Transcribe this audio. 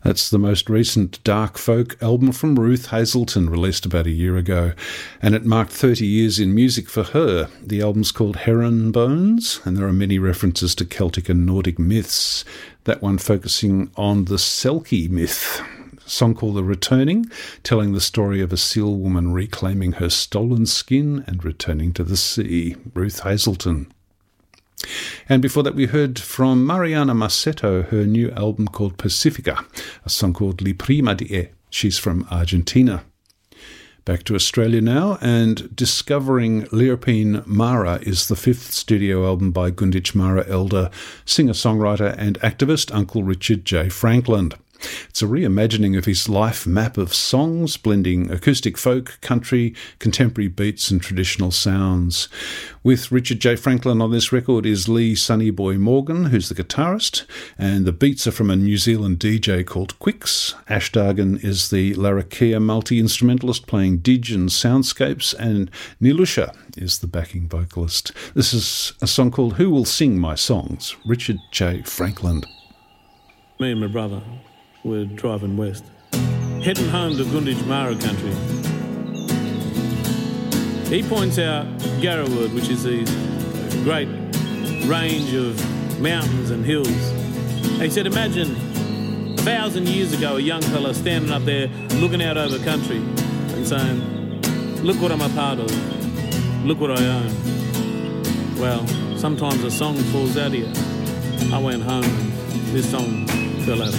That's the most recent dark folk album from Ruth Hazelton, released about a year ago, and it marked 30 years in music for her. The album's called Heron Bones, and there are many references to Celtic and Nordic myths, that one focusing on the Selkie myth. A song called The Returning, telling the story of a seal woman reclaiming her stolen skin and returning to the sea. Ruth Hazelton. And before that we heard from Mariana Maceto, her new album called Pacifica, a song called Li Prima di. She's from Argentina. Back to Australia now, and Discovering Lirpine Mara is the fifth studio album by Gunditj Mara elder, singer-songwriter and activist Uncle Richard J. Franklin. It's a reimagining of his life map of songs, blending acoustic folk, country, contemporary beats and traditional sounds. With Richard J. Franklin on this record is Lee Sonnyboy Morgan, who's the guitarist, and the beats are from a New Zealand DJ called Quicks. Ash Dargan is the Larrakia multi-instrumentalist playing didge and soundscapes, and Nilusha is the backing vocalist. This is a song called Who Will Sing My Songs? Richard J. Franklin. Me and my brother, we're driving west, heading home to Gunditj Mara country. He points out Garrawood, which is this great range of mountains and hills. He said, imagine 1,000 years ago, a young fella standing up there looking out over country and saying, look what I'm a part of, look what I own. Well, sometimes a song falls out of you. I went home and this song fell out of me.